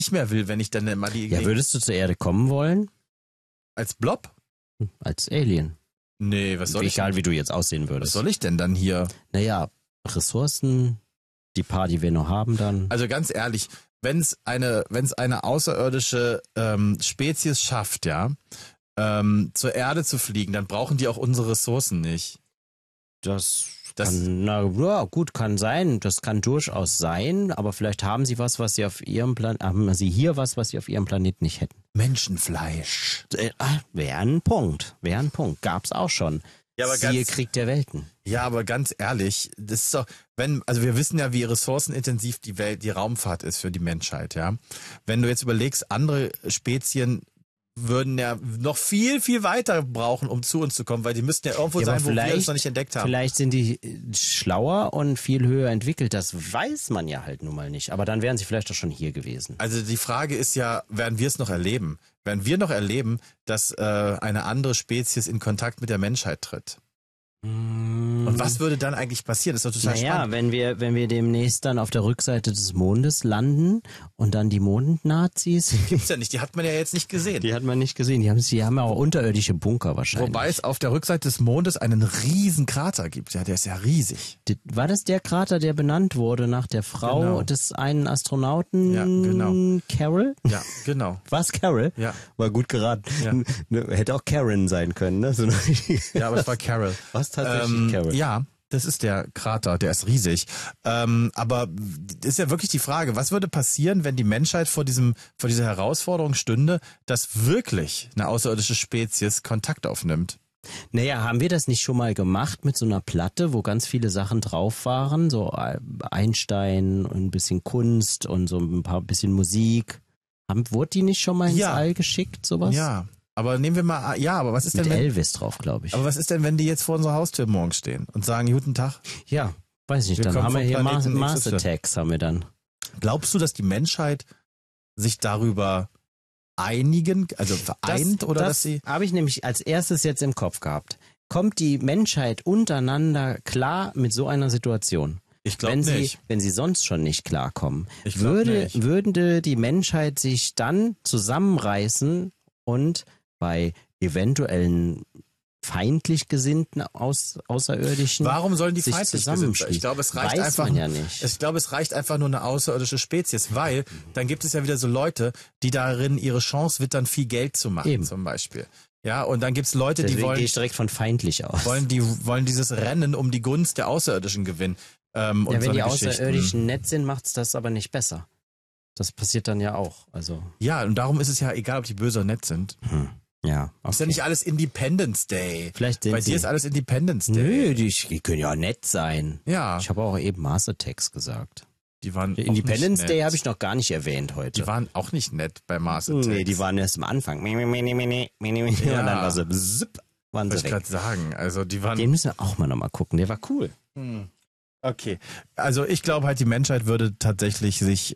nicht mehr will, wenn ich dann mal die... Ja, würdest du zur Erde kommen wollen? Als Blob? Als Alien. Nee, was soll ich? Egal, wie du jetzt aussehen Was würdest. soll ich denn dann hier? Naja, Ressourcen, die paar, die wir noch haben dann. Also ganz ehrlich, wenn es eine außerirdische Spezies schafft, ja, zur Erde zu fliegen, dann brauchen die auch unsere Ressourcen nicht. Das kann, ja, gut, kann sein. Das kann durchaus sein, aber vielleicht haben sie was sie auf ihrem Planeten, haben sie hier was sie auf ihrem Planeten nicht hätten. Menschenfleisch. Wäre ein Punkt. Gab's auch schon. Ja, aber Siehe Krieg der Welten. Ja, aber ganz ehrlich, das ist doch, also wir wissen ja, wie ressourcenintensiv die Raumfahrt ist für die Menschheit, ja. Wenn du jetzt überlegst, andere Spezien würden ja noch viel, viel weiter brauchen, um zu uns zu kommen, weil die müssten ja irgendwo sein, wo wir uns noch nicht entdeckt haben. Vielleicht sind die schlauer und viel höher entwickelt, das weiß man ja halt nun mal nicht. Aber dann wären sie vielleicht doch schon hier gewesen. Also die Frage ist ja, werden wir es noch erleben? Werden wir noch erleben, dass eine andere Spezies in Kontakt mit der Menschheit tritt? Und was würde dann eigentlich passieren? Das ist doch total spannend. Wenn wir demnächst dann auf der Rückseite des Mondes landen und dann die Mondnazis. Gibt's ja nicht, die hat man ja jetzt nicht gesehen. Die hat man nicht gesehen. Die haben ja auch unterirdische Bunker wahrscheinlich. Wobei es auf der Rückseite des Mondes einen riesen Krater gibt. Ja, der ist ja riesig. War das der Krater, der benannt wurde nach der Frau des einen Astronauten? Ja, genau. Carol? Ja, genau. Was, Carol? Ja. War gut geraten. Ja. Hätte auch Karen sein können, ne? So ja, aber es war Carol. Was tatsächlich Carol? Ja, das ist der Krater, der ist riesig. Aber ist ja wirklich die Frage, was würde passieren, wenn die Menschheit vor dieser Herausforderung stünde, dass wirklich eine außerirdische Spezies Kontakt aufnimmt? Naja, haben wir das nicht schon mal gemacht mit so einer Platte, wo ganz viele Sachen drauf waren? So Einstein und ein bisschen Kunst und so ein bisschen Musik. Wurde die nicht schon mal ins All geschickt, sowas? Ja. Aber nehmen wir mal, aber was ist mit denn, wenn Elvis drauf, glaube ich. Aber was ist denn, wenn die jetzt vor unserer Haustür morgens stehen und sagen, guten Tag? Ja, weiß ich nicht, dann haben wir hier Mars Attacks, haben wir dann. Glaubst du, dass die Menschheit sich darüber einigen, also vereint, oder dass sie... Das habe ich nämlich als erstes jetzt im Kopf gehabt. Kommt die Menschheit untereinander klar mit so einer Situation? Ich glaube nicht. Wenn sie sonst schon nicht klarkommen, würde die Menschheit sich dann zusammenreißen und bei eventuellen feindlich gesinnten Außerirdischen. Warum sollen die feindlich gesinnt sein? Ich glaube, es reicht einfach. Man ja nicht. Ich glaube, es reicht einfach nur eine außerirdische Spezies, weil dann gibt es ja wieder so Leute, die darin ihre Chance wittern, viel Geld zu machen, zum Beispiel. Ja, und dann gibt's Leute, die wollen. Gehe ich direkt von feindlich aus. Wollen dieses Rennen um die Gunst der Außerirdischen gewinnen. Und wenn die Außerirdischen nett sind, macht's das aber nicht besser. Das passiert dann ja auch. Also. Ja, und darum ist es ja egal, ob die böse oder nett sind. Ja. Okay. Ist ja nicht alles Independence Day. Vielleicht bei dir ist alles Independence Day. Nö, die können ja nett sein. Ja. Ich habe auch eben Mars Attacks gesagt. Die waren Independence Day habe ich noch gar nicht erwähnt heute. Die waren auch nicht nett bei Mars Attacks. Nee, die waren erst am Anfang. Und dann war so waren sie weg. Ich gerade sagen, also die waren. Den müssen wir auch mal nochmal gucken, der war cool. Okay, also ich glaube halt, die Menschheit würde tatsächlich sich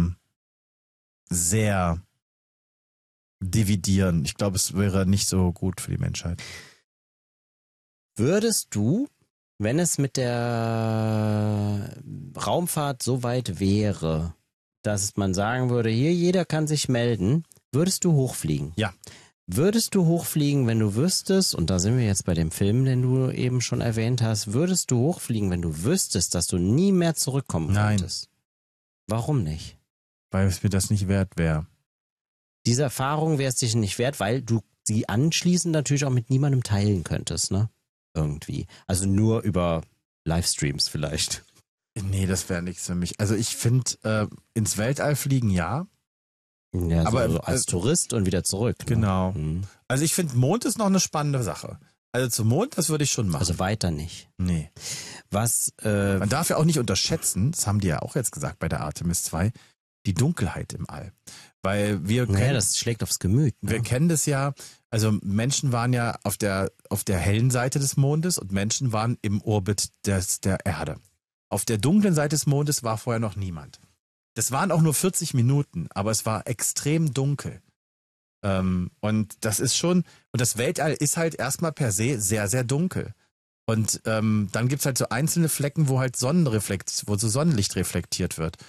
sehr dividieren. Ich glaube, es wäre nicht so gut für die Menschheit. Würdest du, wenn es mit der Raumfahrt so weit wäre, dass man sagen würde, hier jeder kann sich melden, würdest du hochfliegen? Ja. Würdest du hochfliegen, wenn du wüsstest, und da sind wir jetzt bei dem Film, den du eben schon erwähnt hast, würdest du hochfliegen, wenn du wüsstest, dass du nie mehr zurückkommen könntest? Warum nicht? Weil es mir das nicht wert wäre. Diese Erfahrung wäre es dich nicht wert, weil du sie anschließend natürlich auch mit niemandem teilen könntest, ne? Irgendwie. Also nur über Livestreams vielleicht. Nee, das wäre nichts für mich. Also ich finde, ins Weltall fliegen, ja. Ja, aber so als Tourist und wieder zurück. Genau. Ne? Also ich finde, Mond ist noch eine spannende Sache. Also zum Mond, das würde ich schon machen. Also weiter nicht. Nee. Man darf ja auch nicht unterschätzen, das haben die ja auch jetzt gesagt bei der Artemis 2, die Dunkelheit im All. Weil das schlägt aufs Gemüt. Ne? Wir kennen das ja, also Menschen waren ja auf der hellen Seite des Mondes und Menschen waren im Orbit der Erde. Auf der dunklen Seite des Mondes war vorher noch niemand. Das waren auch nur 40 Minuten, aber es war extrem dunkel. Und das ist schon, und das Weltall ist halt erstmal per se sehr, sehr dunkel. Und dann gibt's halt so einzelne Flecken, wo halt wo so Sonnenlicht reflektiert wird.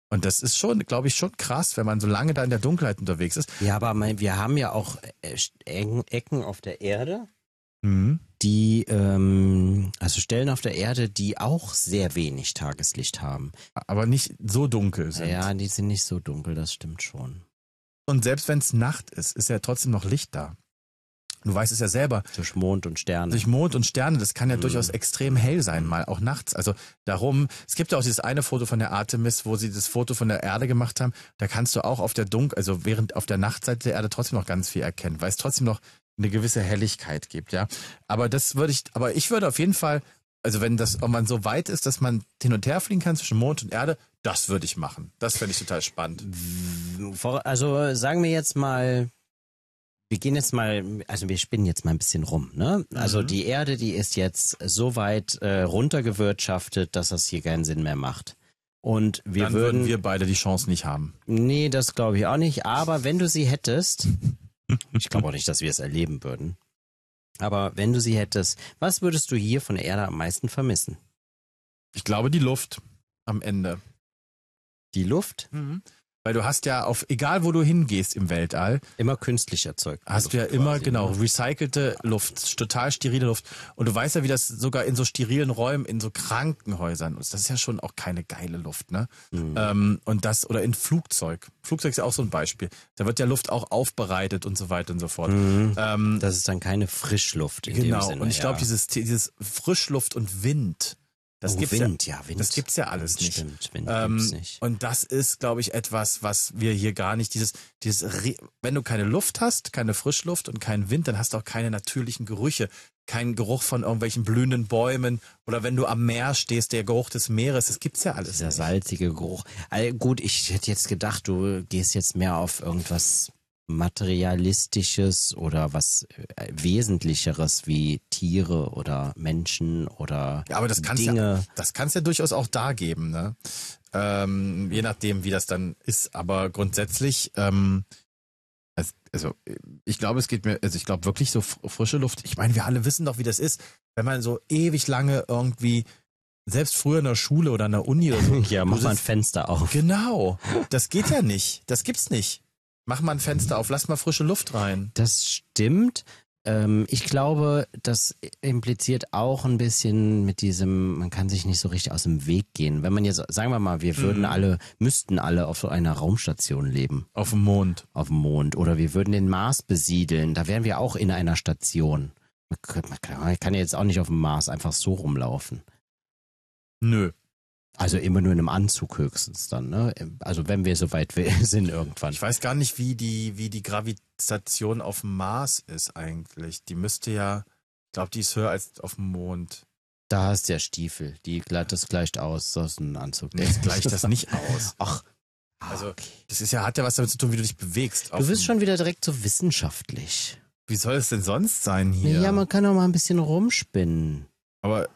Und das ist schon, glaube ich, schon krass, wenn man so lange da in der Dunkelheit unterwegs ist. Ja, aber wir haben ja auch Ecken auf der Erde, Mhm. die, also Stellen auf der Erde, die auch sehr wenig Tageslicht haben. Aber nicht so dunkel sind. Ja, die sind nicht so dunkel, das stimmt schon. Und selbst wenn es Nacht ist ja trotzdem noch Licht da. Du weißt es ja selber. Durch Mond und Sterne. Durch Mond und Sterne, das kann ja durchaus extrem hell sein, mal auch nachts. Also darum, es gibt ja auch dieses eine Foto von der Artemis, wo sie das Foto von der Erde gemacht haben. Da kannst du auch also während auf der Nachtseite der Erde trotzdem noch ganz viel erkennen, weil es trotzdem noch eine gewisse Helligkeit gibt, ja. Aber ich würde auf jeden Fall, also wenn man so weit ist, dass man hin und her fliegen kann zwischen Mond und Erde, das würde ich machen. Das fände ich total spannend. Also sagen wir jetzt mal, wir spinnen jetzt mal ein bisschen rum, ne? Also die Erde, die ist jetzt so weit runtergewirtschaftet, dass das hier keinen Sinn mehr macht. Und Dann würden wir beide die Chance nicht haben. Nee, das glaube ich auch nicht. Aber wenn du sie hättest, ich glaube auch nicht, dass wir es erleben würden. Aber wenn du sie hättest, was würdest du hier von der Erde am meisten vermissen? Ich glaube, die Luft am Ende. Die Luft? Weil du hast ja egal wo du hingehst im Weltall, immer künstlich erzeugt. Hast du ja immer, genau, recycelte Luft, total sterile Luft. Und du weißt ja, wie das sogar in so sterilen Räumen, in so Krankenhäusern ist. Das ist ja schon auch keine geile Luft, ne? Oder in Flugzeug. Flugzeug ist ja auch so ein Beispiel. Da wird ja Luft auch aufbereitet und so weiter und so fort. Das ist dann keine Frischluft in dem Genau, Sinne. und ich glaube, dieses Frischluft und Wind, das gibt's Wind. Das gibt's ja alles nicht. Stimmt, Wind gibt's nicht. Und das ist, glaube ich, etwas, was wir hier gar nicht, wenn du keine Luft hast, keine Frischluft und keinen Wind, dann hast du auch keine natürlichen Gerüche, keinen Geruch von irgendwelchen blühenden Bäumen oder wenn du am Meer stehst, der Geruch des Meeres, das gibt's ja alles Dieser nicht. salzige Geruch. Gut, ich hätte jetzt gedacht, du gehst jetzt mehr auf irgendwas Materialistisches oder was Wesentlicheres wie Tiere oder Menschen oder Ja, aber das kann's Dinge. Ja durchaus auch da geben, ne? Je nachdem, wie das dann ist. Aber grundsätzlich, ich glaube, ich glaube wirklich so frische Luft. Ich meine, wir alle wissen doch, wie das ist, wenn man so ewig lange irgendwie, selbst früher in der Schule oder in der Uni oder so. Ja, mach mal ein Fenster auf. Genau. Das geht ja nicht. Das gibt's nicht. Mach mal ein Fenster auf, lass mal frische Luft rein. Das stimmt. Ich glaube, das impliziert auch ein bisschen mit diesem, man kann sich nicht so richtig aus dem Weg gehen. Wenn man jetzt, sagen wir mal, wir müssten alle auf so einer Raumstation leben. Auf dem Mond. Auf dem Mond. Oder wir würden den Mars besiedeln. Da wären wir auch in einer Station. Man kann ja jetzt auch nicht auf dem Mars einfach so rumlaufen. Nö. Also immer nur in einem Anzug höchstens dann, ne? Also wenn wir so weit sind irgendwann. Ich weiß gar nicht, wie die Gravitation auf dem Mars ist eigentlich. Die müsste ja, ich glaube, die ist höher als auf dem Mond. Da hast du ja Stiefel, das gleicht aus, das ist ein Anzug. Nee, das gleicht das nicht aus. Ach, Also, okay. das hat ja was damit zu tun, wie du dich bewegst. Du bist schon wieder direkt so wissenschaftlich. Wie soll es denn sonst sein hier? Ja, man kann auch mal ein bisschen rumspinnen. Aber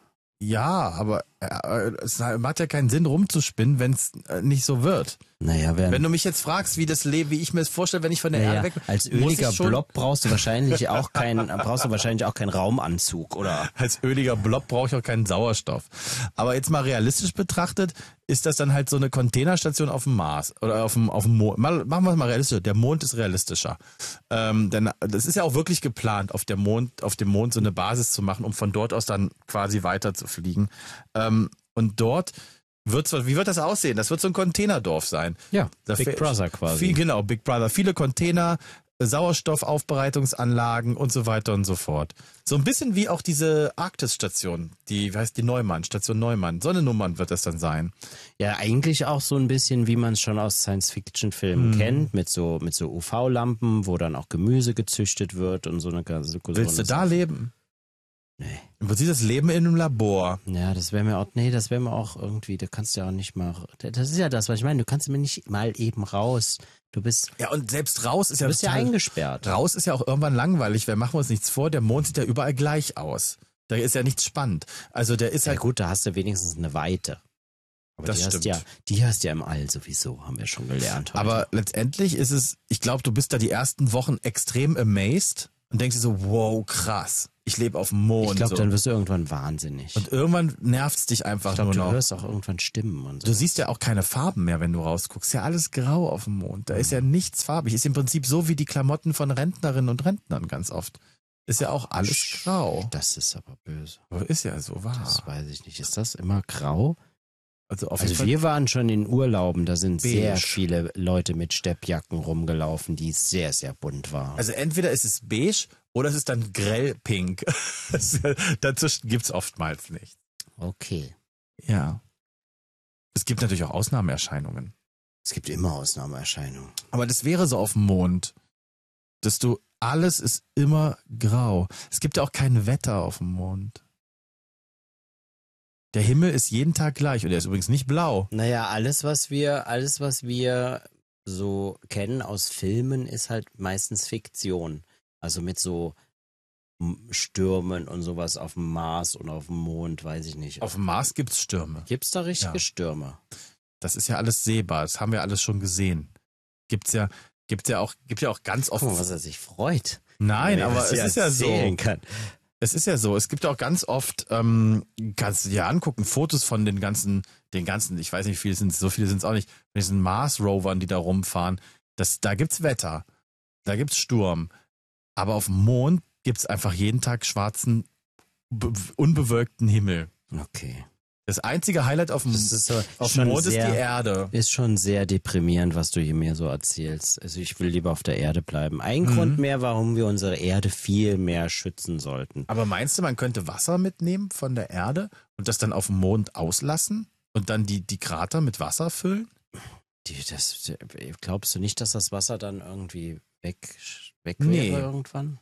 es hat ja keinen Sinn rumzuspinnen, wenn es nicht so wird. Naja, wenn du mich jetzt fragst, wie ich mir das vorstelle, wenn ich von der Erde weg bin. Als öliger Blob brauchst du wahrscheinlich auch keinen Raumanzug, oder? Als öliger Blob brauche ich auch keinen Sauerstoff. Aber jetzt mal realistisch betrachtet, ist das dann halt so eine Containerstation auf dem Mars oder auf dem Mond. Machen wir es mal realistisch. Der Mond ist realistischer. Denn das ist ja auch wirklich geplant, auf dem Mond so eine Basis zu machen, um von dort aus dann quasi weiter zu fliegen. Und dort wie wird das aussehen? Das wird so ein Containerdorf sein. Ja, Big Brother quasi. Genau, Big Brother. Viele Container, Sauerstoffaufbereitungsanlagen und so weiter und so fort. So ein bisschen wie auch diese Arktis-Station, wie heißt die Neumann, Station Neumann. So eine Nummer wird das dann sein. Ja, eigentlich auch so ein bisschen, wie man es schon aus Science-Fiction-Filmen kennt, mit so UV-Lampen, wo dann auch Gemüse gezüchtet wird und so eine ganze. Willst du da leben? Nee. Im Prinzip das Leben in einem Labor. Ja, das wäre mir auch irgendwie, da kannst du ja auch nicht mal, das ist ja das, was ich meine, du kannst mir nicht mal eben raus. Ja, und selbst raus ist ja... Du bist ja eingesperrt. Raus ist ja auch irgendwann langweilig, weil machen wir uns nichts vor, der Mond sieht ja überall gleich aus. Da ist ja nichts spannend. Also der ist ja gut, da hast du wenigstens eine Weite. Aber das stimmt. Die hast du ja im All sowieso, haben wir schon gelernt heute. Aber letztendlich ist es, ich glaube, du bist da die ersten Wochen extrem amazed, und denkst dir so, wow, krass, ich lebe auf dem Mond. Ich glaube, so. dann wirst du irgendwann wahnsinnig. Und irgendwann nervt's dich einfach Ich glaube, nur du noch. hörst auch irgendwann Stimmen und so. Du siehst ja auch keine Farben mehr, wenn du rausguckst. Ist ja alles grau auf dem Mond. Da ist ja nichts farbig. Ist im Prinzip so wie die Klamotten von Rentnerinnen und Rentnern ganz oft. Ist ja auch alles grau. Das ist aber böse. Aber ist ja so wahr. Das weiß ich nicht. Ist das immer grau? Also auf jeden Also Fall wir waren schon in Urlauben, da sind sehr beige. viele Leute mit Steppjacken rumgelaufen, die sehr, sehr bunt waren. Also entweder ist es beige oder es ist dann grell pink. Dazwischen gibt's oftmals nicht. Okay. Ja. Es gibt natürlich auch Ausnahmeerscheinungen. Es gibt immer Ausnahmeerscheinungen. Aber das wäre so auf dem Mond, dass du, alles ist immer grau. Es gibt ja auch kein Wetter auf dem Mond. Der Himmel ist jeden Tag gleich und er ist übrigens nicht blau. Naja, alles, was wir so kennen aus Filmen, ist halt meistens Fiktion. Also mit so Stürmen und sowas auf dem Mars und auf dem Mond, weiß ich nicht. Auf dem Mars gibt's Stürme. Gibt's da richtige Ja. Stürme? Das ist ja alles sehbar. Das haben wir alles schon gesehen. Gibt ja auch ganz oft. Guck mal, was er sich freut. Nein, Wenn er aber das es hier ist ja erzählen so. kann. Es ist ja so. Es gibt auch ganz oft, kannst du dir angucken, Fotos von den ganzen, ich weiß nicht, so viele sind es auch nicht, von diesen Mars-Rovern, die da rumfahren. Da gibt's Wetter. Da gibt's Sturm. Aber auf dem Mond gibt's einfach jeden Tag schwarzen, unbewölkten Himmel. Okay. Das einzige Highlight auf dem Das ist so, Mond ist die Erde. Ist schon sehr deprimierend, was du hier mir so erzählst. Also ich will lieber auf der Erde bleiben. Ein Grund mehr, warum wir unsere Erde viel mehr schützen sollten. Aber meinst du, man könnte Wasser mitnehmen von der Erde und das dann auf dem Mond auslassen und dann die Krater mit Wasser füllen? Glaubst du nicht, dass das Wasser dann irgendwie weg Nee. wäre irgendwann?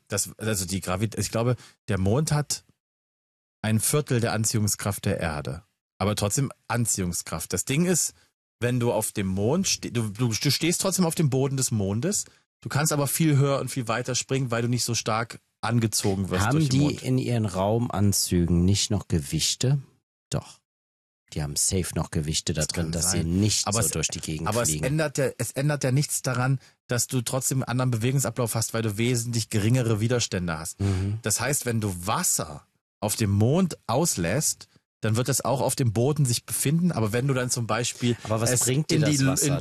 Ich glaube, der Mond hat ein Viertel der Anziehungskraft der Erde. Aber trotzdem Anziehungskraft. Das Ding ist, wenn du auf dem Mond stehst, du stehst trotzdem auf dem Boden des Mondes, du kannst aber viel höher und viel weiter springen, weil du nicht so stark angezogen wirst Haben durch den die Mond. in ihren Raumanzügen nicht noch Gewichte? Doch. Die haben safe noch Gewichte da Das drin, kann dass sein. sie nicht Aber so durch die Gegend Aber es fliegen. ändert ja nichts daran, dass du trotzdem einen anderen Bewegungsablauf hast, weil du wesentlich geringere Widerstände hast. Mhm. Das heißt, wenn du Wasser auf dem Mond auslässt, dann wird es auch auf dem Boden sich befinden. Aber wenn du dann zum Beispiel Aber was es bringt dir in das die, Wasser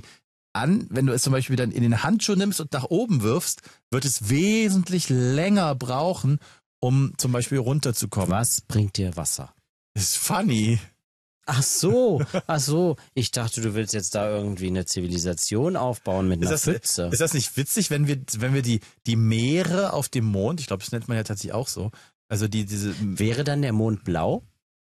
wenn du es zum Beispiel dann in den Handschuh nimmst und nach oben wirfst, wird es wesentlich länger brauchen, um zum Beispiel runterzukommen. Was bringt dir Wasser? Ist funny. Ach so. Ich dachte, du willst jetzt da irgendwie eine Zivilisation aufbauen mit einer Pfütze. Ist das nicht witzig, wenn wir die Meere auf dem Mond, ich glaube, das nennt man ja tatsächlich auch so, also diese Wäre dann der Mond blau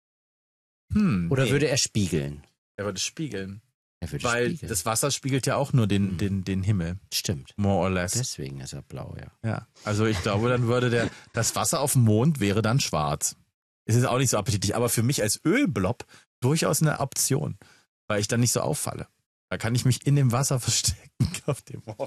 oder nee, würde er spiegeln? er würde spiegeln. Er würde Weil spiegeln. das Wasser spiegelt ja auch nur den Himmel, Stimmt. more or less. Deswegen ist er blau, ja. Ja, also ich glaube, dann würde das Wasser auf dem Mond wäre dann schwarz. Es ist auch nicht so appetitlich, aber für mich als Ölblob durchaus eine Option, weil ich dann nicht so auffalle. Da kann ich mich in dem Wasser verstecken auf dem Mond.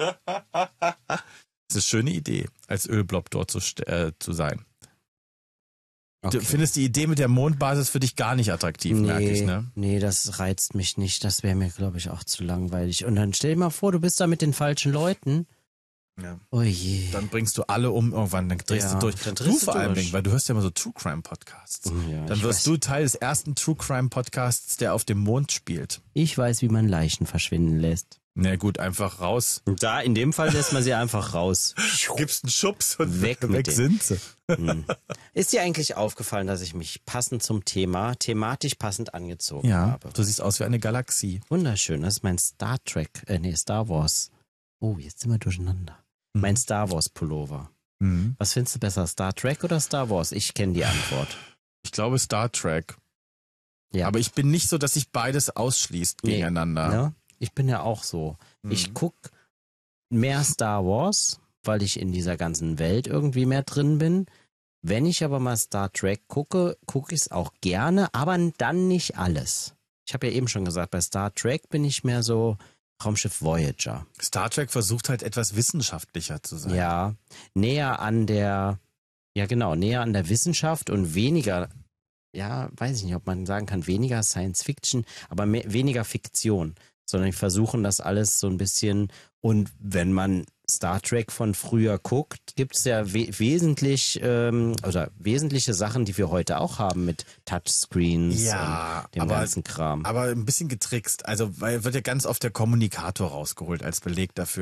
Das ist eine schöne Idee, als Ölblob dort zu sein. Okay. Du findest die Idee mit der Mondbasis für dich gar nicht attraktiv, merke ich, ne? Nee, das reizt mich nicht. Das wäre mir, glaube ich, auch zu langweilig. Und dann stell dir mal vor, du bist da mit den falschen Leuten. Ja. Oh je. Dann bringst du alle um irgendwann, dann drehst du durch. dann Du drehst du vor allem, durch. weil du hörst ja immer so True Crime Podcasts. Ja, Dann ich wirst weiß. du Teil des ersten True Crime Podcasts, der auf dem Mond spielt. Ich weiß, wie man Leichen verschwinden lässt. Na gut, einfach raus. Da, in dem Fall lässt man sie einfach raus. Gibst einen Schubs und Weg mit sind sie. Ist dir eigentlich aufgefallen, dass ich mich passend zum Thema, thematisch passend angezogen Ja, habe? du siehst aus wie eine Galaxie. Wunderschön, das ist mein Star Wars. Oh, jetzt sind wir durcheinander. Mein Star Wars Pullover. Mhm. Was findest du besser, Star Trek oder Star Wars? Ich kenne die Antwort. Ich glaube Star Trek. Ja. Aber ich bin nicht so, dass sich beides ausschließt Nee. gegeneinander. Ne? Ich bin ja auch so. Ich guck mehr Star Wars, weil ich in dieser ganzen Welt irgendwie mehr drin bin. Wenn ich aber mal Star Trek gucke ich es auch gerne, aber dann nicht alles. Ich habe ja eben schon gesagt, bei Star Trek bin ich mehr so Raumschiff Voyager. Star Trek versucht halt etwas wissenschaftlicher zu sein. Ja, näher an der Wissenschaft und weniger, ja, weiß ich nicht, ob man sagen kann, weniger Science Fiction, aber weniger Fiktion, sondern die versuchen das alles so ein bisschen, und wenn man Star Trek von früher guckt, gibt es ja wesentliche Sachen, die wir heute auch haben mit Touchscreens und dem ganzen Kram. Aber ein bisschen getrickst. Also, weil wird ja ganz oft der Kommunikator rausgeholt als Beleg dafür.